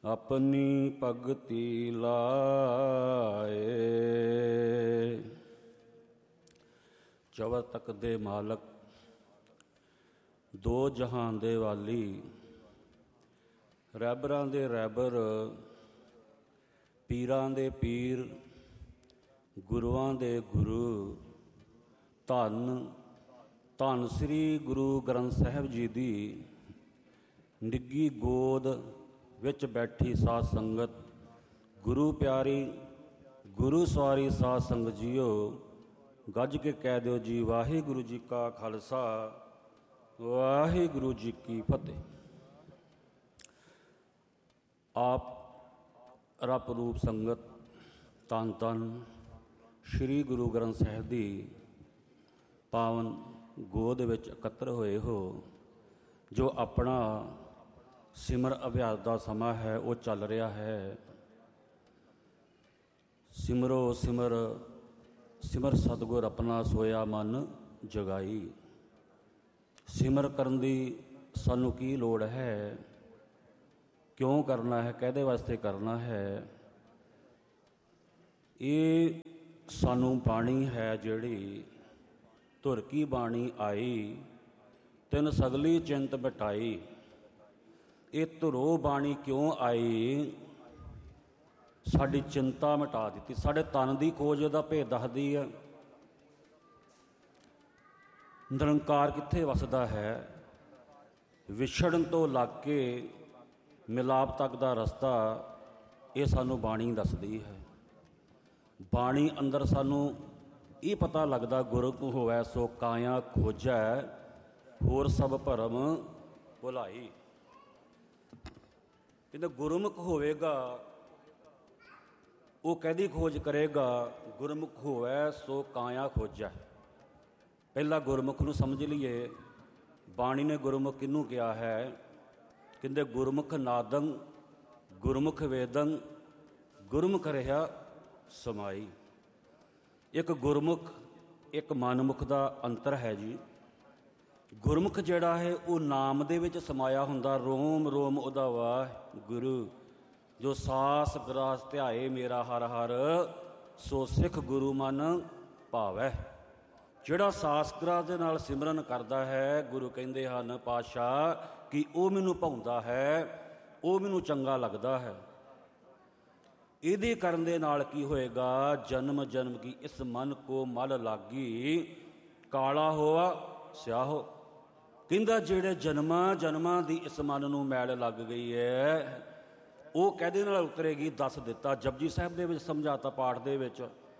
ਆਪਣੀ ਭਗਤੀ ਲਾਏ। ਚੌਵਰ ਤੱਕ ਦੇ ਮਾਲਕ, ਦੋ ਜਹਾਨ ਦੇ ਵਾਲੀ, ਰਹਿਬਰਾਂ ਦੇ ਰਹਿਬਰ, ਪੀਰਾਂ ਦੇ ਪੀਰ, ਗੁਰੂਆਂ ਦੇ ਗੁਰੂ, ਧੰਨ ਧੰਨ ਸ੍ਰੀ ਗੁਰੂ ਗ੍ਰੰਥ ਸਾਹਿਬ ਜੀ ਦੀ ਨਿੱਘੀ ਗੋਦ ਵਿੱਚ ਬੈਠੀ ਸਾਧ ਸੰਗਤ, ਗੁਰੂ ਪਿਆਰੀ, ਗੁਰੂ ਸਵਾਰੀ ਸਾਧ ਸੰਗਤ ਜੀਓ, ਗੱਜ ਕੇ ਕਹਿ ਦਿਓ ਜੀ ਵਾਹਿਗੁਰੂ ਜੀ ਕਾ ਖਾਲਸਾ, ਵਾਹਿਗੁਰੂ ਜੀ ਕੀ ਫਤਿਹ। ਆਪ ਰੱਬ ਰੂਪ ਸੰਗਤ ਧੰਨ ਧੰਨ ਸ਼੍ਰੀ ਗੁਰੂ ਗ੍ਰੰਥ ਸਾਹਿਬ ਦੀ ਪਾਵਨ ਗੋਦ ਵਿੱਚ ਇਕੱਤਰ ਹੋਏ ਹੋ, ਜੋ ਆਪਣਾ ਸਿਮਰ ਅਭਿਆਸ ਦਾ ਸਮਾਂ ਹੈ ਉਹ ਚੱਲ ਰਿਹਾ ਹੈ। ਸਿਮਰੋ ਸਿਮਰ ਸਿਮਰ ਸਤਿਗੁਰ ਆਪਣਾ ਸੋਇਆ ਮਨ ਜਗਾਈ। ਸਿਮਰ ਕਰਨ ਦੀ ਸਾਨੂੰ ਕੀ ਲੋੜ ਹੈ, ਕਿਉਂ ਕਰਨਾ ਹੈ, ਕਾਹਦੇ ਵਾਸਤੇ ਕਰਨਾ ਹੈ? ਇਹ ਸਾਨੂੰ ਬਾਣੀ ਹੈ ਜਿਹੜੀ ਧੁਰ ਕੀ ਬਾਣੀ ਆਈ, ਤਿਨ ਸਗਲੀ ਚਿੰਤ ਮਿਟਾਈ। ਇਹ ਧੁਰੋਂ ਬਾਣੀ ਕਿਉਂ ਆਈ? ਸਾਡੀ ਚਿੰਤਾ ਮਿਟਾ ਦਿੱਤੀ, ਸਾਡੇ ਤਨ ਦੀ ਖੋਜ ਦਾ ਭੇਦ ਦੱਸਦੀ ਹੈ। ਨਿਰੰਕਾਰ ਕਿੱਥੇ ਵਸਦਾ ਹੈ? ਵਿਛੜਨ ਤੋਂ ਲੱਗ ਕੇ ਮਿਲਾਪ ਤੱਕ ਦਾ ਰਸਤਾ ਇਹ ਸਾਨੂੰ ਬਾਣੀ ਦੱਸਦੀ ਹੈ। ਬਾਣੀ ਅੰਦਰ ਸਾਨੂੰ ਇਹ ਪਤਾ ਲੱਗਦਾ, ਗੁਰਮੁਖ ਹੋਵੈ ਸੋ ਕਾਇਆ ਖੋਜੈ, ਹੋਰ ਸਭ ਭਰਮ ਭੁਲਾਈ। ਕਹਿੰਦੇ ਗੁਰਮੁਖ ਹੋਵੇਗਾ ਉਹ ਕਹਦੀ ਖੋਜ ਕਰੇਗਾ, ਗੁਰਮੁਖ ਹੋਵੈ ਸੋ ਕਾਇਆ ਖੋਜੈ। ਪਹਿਲਾਂ ਗੁਰਮੁਖ ਨੂੰ ਸਮਝ ਲਈਏ। ਬਾਣੀ ਨੇ ਗੁਰਮੁਖ ਕਿਹਨੂੰ ਕਿਹਾ ਹੈ? ਕਹਿੰਦੇ ਗੁਰਮੁਖ ਨਾਦੰ ਗੁਰਮੁਖ ਵੇਦੰ ਗੁਰਮੁਖ ਰਿਹਾ ਸਮਾਈ। ਇੱਕ ਗੁਰਮੁਖ ਇੱਕ ਮਨਮੁਖ ਦਾ ਅੰਤਰ ਹੈ ਜੀ। ਗੁਰਮੁਖ ਜਿਹੜਾ ਹੈ ਉਹ ਨਾਮ ਦੇ ਵਿੱਚ ਸਮਾਇਆ ਹੁੰਦਾ, ਰੋਮ ਰੋਮ ਉਹਦਾ ਵਾਹਿਗੁਰੂ। ਜੋ ਸਾਸ ਗਰਾਸ ਧਿਆਏ ਮੇਰਾ ਹਰ ਹਰ, ਸੋ ਸਿੱਖ ਗੁਰੂ ਮਨ ਭਾਵੈ। ਜਿਹੜਾ ਸਾਸ ਗਰਾਸ ਦੇ ਨਾਲ ਸਿਮਰਨ ਕਰਦਾ ਹੈ, ਗੁਰੂ ਕਹਿੰਦੇ ਹਨ ਪਾਤਸ਼ਾਹ ਕਿ ਉਹ ਮੈਨੂੰ ਭਾਉਂਦਾ ਹੈ, ਉਹ ਮੈਨੂੰ ਚੰਗਾ ਲੱਗਦਾ ਹੈ। ਇਹਦੇ ਕਰਨ ਦੇ ਨਾਲ ਕੀ ਹੋਏਗਾ? ਜਨਮ ਜਨਮ ਕੀ ਇਸ ਮਨ ਕੋ ਮਲ ਲਾਗੀ, ਕਾਲਾ ਹੋਆ ਸਿਆਹੋ। ਕਹਿੰਦਾ ਜਿਹੜੇ ਜਨਮਾਂ ਜਨਮਾਂ ਦੀ ਇਸ ਮਨ ਨੂੰ ਮੈਲ ਲੱਗ ਗਈ ਹੈ, ਉਹ ਕਾਹਦੇ ਨਾਲ ਉਤਰੇਗੀ? ਦੱਸ ਦਿੱਤਾ ਜਪਜੀ ਸਾਹਿਬ ਦੇ ਵਿੱਚ, ਸਮਝਾਤਾ ਪਾਠ ਦੇ ਵਿੱਚ।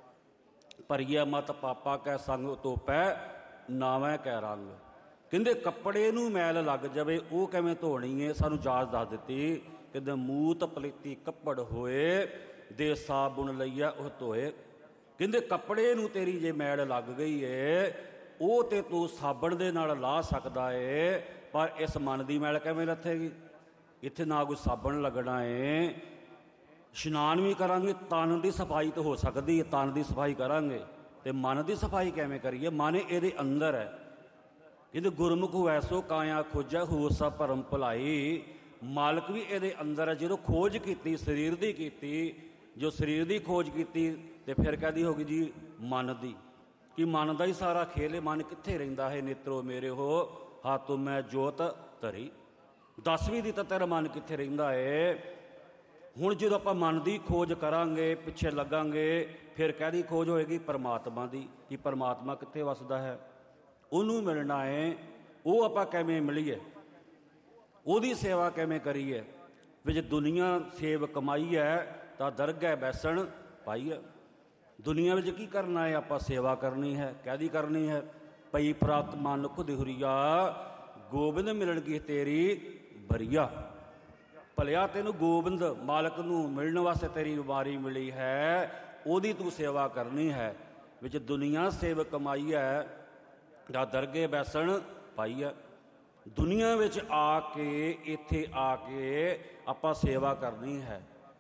ਭਰੀਆ ਮਤ ਪਾਪਾ ਕੈ ਸੰਗ ਧੋਪੈ, ਨਾਵੈ ਕੈ ਰੰਗ। ਕਹਿੰਦੇ ਕੱਪੜੇ ਨੂੰ ਮੈਲ ਲੱਗ ਜਾਵੇ ਉਹ ਕਿਵੇਂ ਧੋਣੀ ਹੈ? ਸਾਨੂੰ ਜਾਚ ਦੱਸ ਦਿੱਤੀ। ਕਹਿੰਦੇ ਮੂਤ ਪਲੀਤੀ ਕੱਪੜ ਹੋਏ, ਦੇ ਸਾਬੁਣ ਲਈਆ ਉਹ ਧੋਏ। ਕਹਿੰਦੇ ਕੱਪੜੇ ਨੂੰ ਤੇਰੀ ਜੇ ਮੈਲ ਲੱਗ ਗਈ ਏ ਉਹ ਤੇ ਤੂੰ ਸਾਬਣ ਦੇ ਨਾਲ ਲਾ ਸਕਦਾ ਏ, ਪਰ ਇਸ ਮਨ ਦੀ ਮੈਲ ਕਿਵੇਂ ਲੱਥੇਗੀ? ਇੱਥੇ ਨਾ ਕੋਈ ਸਾਬਣ ਲੱਗਣਾ ਏ। ਇਸ਼ਨਾਨ ਵੀ ਕਰਾਂਗੇ, ਤਨ ਦੀ ਸਫਾਈ ਤਾਂ ਹੋ ਸਕਦੀ ਹੈ, ਤਨ ਦੀ ਸਫਾਈ ਕਰਾਂਗੇ, ਤੇ ਮਨ ਦੀ ਸਫਾਈ ਕਿਵੇਂ ਕਰੀਏ? ਮਨ ਇਹਦੇ ਅੰਦਰ ਹੈ। ਇਹਦੇ ਗੁਰਮੁਖ ਵੈਸੋ ਕਾਇਆ ਖੋਜੈ, ਹੋਰ ਸਭ ਭਰਮ ਭੁਲਾਈ। ਮਾਲਕ ਵੀ ਇਹਦੇ ਅੰਦਰ ਹੈ। ਜਦੋਂ ਖੋਜ ਕੀਤੀ ਸਰੀਰ ਦੀ ਕੀਤੀ, ਜੋ ਸਰੀਰ ਦੀ ਖੋਜ ਕੀਤੀ ਤੇ ਫਿਰ ਕਾਹਦੀ ਹੋ ਗਈ ਜੀ? ਮਨ ਦੀ। ਕਿ ਮਨ ਦਾ ਹੀ ਸਾਰਾ ਖੇਲ ਹੈ। ਮਨ ਕਿੱਥੇ ਰਹਿੰਦਾ ਹੈ? ਨੇਤਰੋ ਮੇਰੇ ਹੋ ਹਾਥੋਂ ਮੈਂ ਜੋਤ ਧਰੀ। 10ਵੀਂ ਦੀ ਤਾਂ ਤੇਰਾ ਮਨ ਕਿੱਥੇ ਰਹਿੰਦਾ ਹੈ? ਹੁਣ ਜਦੋਂ ਆਪਾਂ ਮਨ ਦੀ ਖੋਜ ਕਰਾਂਗੇ, ਪਿੱਛੇ ਲੱਗਾਂਗੇ, ਫਿਰ ਕਾਹਦੀ ਖੋਜ ਹੋਏਗੀ? ਪਰਮਾਤਮਾ ਦੀ। ਕਿ ਪਰਮਾਤਮਾ ਕਿੱਥੇ ਵਸਦਾ ਹੈ? ਉਹਨੂੰ ਮਿਲਣਾ ਹੈ। ਉਹ ਆਪਾਂ ਕਿਵੇਂ ਮਿਲੀਏ? ਉਹਦੀ ਸੇਵਾ ਕਿਵੇਂ ਕਰੀਏ? ਵਿੱਚ ਦੁਨੀਆ ਸੇਵ ਕਮਾਈ ਹੈ ਤਾਂ ਦਰਗਹਿ ਬੈਸਣ ਪਾਈ ਹੈ। ਦੁਨੀਆ ਵਿੱਚ ਕੀ ਕਰਨਾ ਹੈ? ਆਪਾਂ ਸੇਵਾ ਕਰਨੀ ਹੈ। ਕਾਹਦੀ ਕਰਨੀ ਹੈ? ਪਈ ਪ੍ਰਾਪਤ ਮਨੁੱਖ ਦਿਹੁਰੀਆ, ਗੋਬਿੰਦ ਮਿਲਣ ਕੀ ਤੇਰੀ ਬਰੀਆ। ਭਲਿਆ ਤੈਨੂੰ ਗੋਬਿੰਦ ਮਾਲਕ ਨੂੰ ਮਿਲਣ ਵਾਸਤੇ ਤੇਰੀ ਵਾਰੀ ਮਿਲੀ ਹੈ, ਉਹਦੀ ਤੂੰ ਸੇਵਾ ਕਰਨੀ ਹੈ। ਵਿੱਚ ਦੁਨੀਆ ਸੇਵ ਕਮਾਈ ਹੈ ਜਾਂ ਦਰਗਹਿ ਬੈਸਣ ਪਾਈ ਹੈ। ਦੁਨੀਆ ਵਿੱਚ ਆ ਕੇ, ਇੱਥੇ ਆ ਕੇ ਆਪਾਂ ਸੇਵਾ ਕਰਨੀ ਹੈ।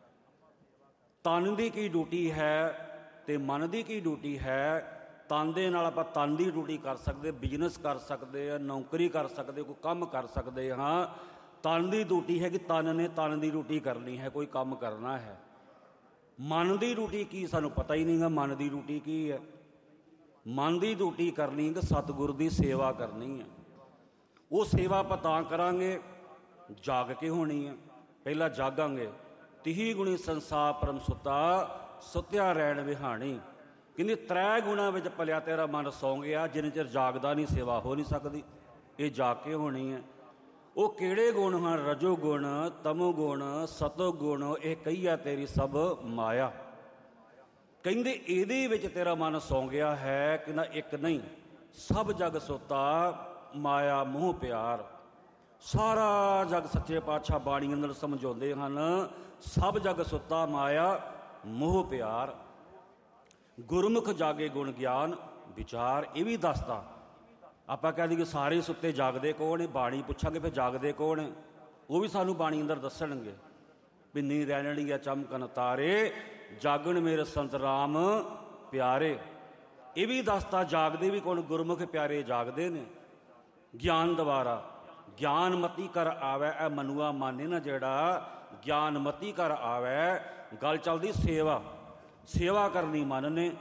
ਤਨ ਦੀ ਕੀ ਡਿਊਟੀ ਹੈ ਤੇ ਮਨ ਦੀ ਕੀ ਡਿਊਟੀ ਹੈ? ਤਨ ਦੇ ਨਾਲ ਆਪਾਂ ਤਨ ਦੀ ਡਿਊਟੀ ਕਰ ਸਕਦੇ, ਬਿਜ਼ਨਸ ਕਰ ਸਕਦੇ ਹਾਂ, ਨੌਕਰੀ ਕਰ ਸਕਦੇ, ਕੋਈ ਕੰਮ ਕਰ ਸਕਦੇ ਹਾਂ। ਤਨ ਦੀ ਡਿਊਟੀ ਹੈ ਕਿ ਤਨ ਨੇ ਤਨ ਦੀ ਡਿਊਟੀ ਕਰਨੀ ਹੈ, ਕੋਈ ਕੰਮ ਕਰਨਾ ਹੈ। ਮਨ ਦੀ ਡਿਊਟੀ ਕੀ, ਸਾਨੂੰ ਪਤਾ ਹੀ ਨਹੀਂ ਗਾ ਮਨ ਦੀ ਡਿਊਟੀ ਕੀ ਹੈ। ਮਨ ਦੀ ਡਿਊਟੀ ਕਰਨੀ ਕਿ ਸਤਿਗੁਰ ਦੀ ਸੇਵਾ ਕਰਨੀ ਹੈ। ਉਹ ਸੇਵਾ ਆਪਾਂ ਤਾਂ ਕਰਾਂਗੇ ਜਾਗ ਕੇ ਹੋਣੀ ਹੈ। ਪਹਿਲਾਂ ਜਾਗਾਂਗੇ। ਤਿਹੀ ਗੁਣੀ ਸੰਸਾਰ ਪਰਮ ਸੁੱਤਾ, ਸੁੱਤਿਆ ਰਹਿਣ ਵਿਹਾਣੀ। ਕਹਿੰਦੇ 3 ਗੁਣਾਂ ਵਿੱਚ ਪਲਿਆ ਤੇਰਾ ਮਨ ਸੌਂ ਗਿਆ, ਜਿੰਨੇ ਚਿਰ ਜਾਗਦਾ ਨਹੀਂ ਸੇਵਾ ਹੋ ਨਹੀਂ ਸਕਦੀ। ਇਹ ਜਾਗ ਕੇ ਹੋਣੀ ਹੈ। ਉਹ ਕਿਹੜੇ ਗੁਣ ਹਨ? ਰਜੋ ਗੁਣ, ਤਮੋ ਗੁਣ, ਸਤੋ ਗੁਣ, ਇਹ ਕਹੀਆ ਤੇਰੀ ਸਭ ਮਾਇਆ। ਕਹਿੰਦੇ ਇਹਦੇ ਵਿੱਚ ਤੇਰਾ ਮਨ ਸੌਂ ਗਿਆ ਹੈ ਕਿ ਨਾ ਇੱਕ ਨਹੀਂ, ਸਭ ਜਗ ਸੁੱਤਾ ਮਾਇਆ ਮੋਹ ਪਿਆਰ। ਸਾਰਾ ਜਗ ਸੱਚੇ ਪਾਤਸ਼ਾਹ ਬਾਣੀ ਅੰਦਰ ਸਮਝਾਉਂਦੇ ਹਨ, ਸਭ ਜਗ ਸੁੱਤਾ ਮਾਇਆ ਮੋਹ ਪਿਆਰ। ਗੁਰਮੁਖ ਜਾਗੇ ਗੁਣ ਗਿਆਨ ਵਿਚਾਰ। ਇਹ ਵੀ ਦੱਸਦਾ। ਆਪਾਂ ਕਹਿ ਦਈਏ ਸਾਰੇ ਸੁੱਤੇ ਜਾਗਦੇ ਕੌਣ ਹੈ? ਬਾਣੀ ਪੁੱਛਾਂਗੇ ਫਿਰ ਜਾਗਦੇ ਕੌਣ ਹੈ? ਉਹ ਵੀ ਸਾਨੂੰ ਬਾਣੀ ਅੰਦਰ ਦੱਸਣਗੇ ਵੀ ਨੀ ਰੈਣੜੀਆਂ ਚਮਕਣ ਤਾਰੇ, ਜਾਗਣ ਮੇਰੇ ਸੰਤ ਰਾਮ ਪਿਆਰੇ। ਇਹ ਵੀ ਦੱਸਦਾ ਜਾਗਦੇ ਵੀ ਕੌਣ? ਗੁਰਮੁਖ ਪਿਆਰੇ ਜਾਗਦੇ ਨੇ। ਗਿਆਨ ਦੁਆਰਾ ਗਿਆਨ ਮਤੀ ਕਰ ਆਵੈ, ਇਹ ਮਨੂਆ ਮਾਨੇ ਨਾ ਜਿਹੜਾ ਗਿਆਨ ਮਤੀ ਕਰ ਆਵੈ। ਗੱਲ ਚੱਲਦੀ ਸੇਵਾ, ਸੇਵਾ ਕਰਨੀ ਮਨ ਨੇ।